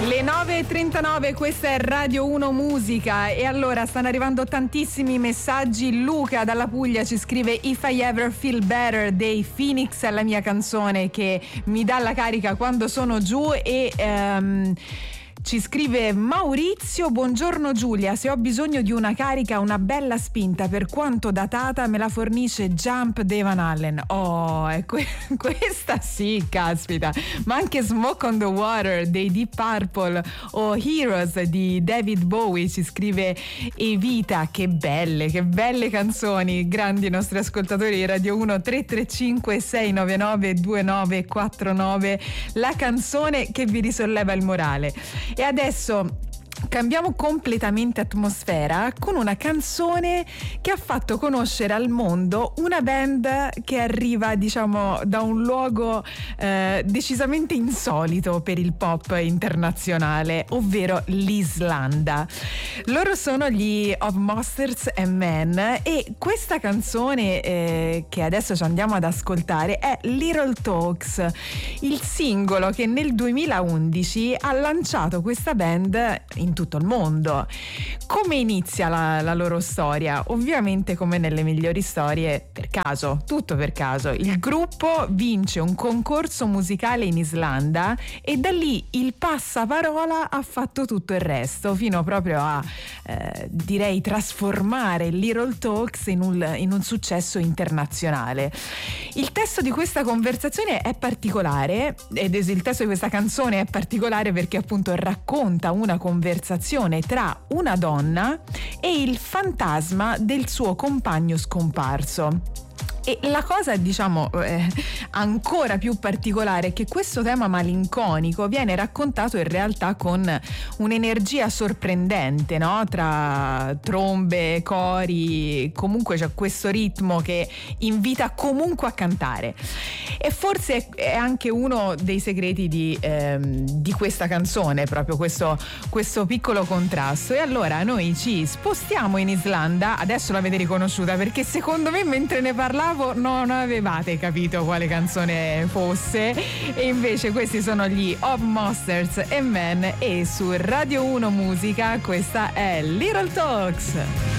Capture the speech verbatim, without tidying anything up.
Le nove e trentanove, questa è Radio uno Musica. E allora stanno arrivando tantissimi messaggi. Luca dalla Puglia ci scrive: If I Ever Feel Better dei Phoenix è la mia canzone che mi dà la carica quando sono giù. E um, ci scrive Maurizio: buongiorno Giulia, se ho bisogno di una carica, una bella spinta, per quanto datata, me la fornisce Jump dei Van Halen. Oh, è que- questa sì, caspita. Ma anche Smoke on the Water dei Deep Purple o Heroes di David Bowie, ci scrive Evita. Che belle, che belle canzoni. Grandi i nostri ascoltatori di Radio uno. Tre tre cinque sei nove nove due nove quattro nove, la canzone che vi risolleva il morale. E adesso cambiamo completamente atmosfera con una canzone che ha fatto conoscere al mondo una band che arriva, diciamo, da un luogo eh, decisamente insolito per il pop internazionale, ovvero l'Islanda. Loro sono gli Of Monsters and Men e questa canzone eh, che adesso ci andiamo ad ascoltare è Little Talks, il singolo che nel duemilaundici ha lanciato questa band in tutto il mondo. Come inizia la, la loro storia? Ovviamente, come nelle migliori storie, per caso, tutto per caso. Il gruppo vince un concorso musicale in Islanda e da lì il passaparola ha fatto tutto il resto, fino proprio a eh, direi trasformare Little Talks in un, in un successo internazionale. Il testo di questa conversazione è particolare, ed il testo di questa canzone è particolare perché appunto racconta una conversazione tra una donna e il fantasma del suo compagno scomparso. E la cosa, diciamo, eh, ancora più particolare è che questo tema malinconico viene raccontato in realtà con un'energia sorprendente, no? Tra trombe, cori, comunque c'è questo ritmo che invita comunque a cantare. E forse è anche uno dei segreti di, ehm, di questa canzone, proprio questo, questo piccolo contrasto. E allora noi ci spostiamo in Islanda, adesso l'avete riconosciuta perché secondo me mentre ne parlavo non avevate capito quale canzone fosse, e invece questi sono gli Of Monsters and Men e su Radio uno Musica questa è Little Talks.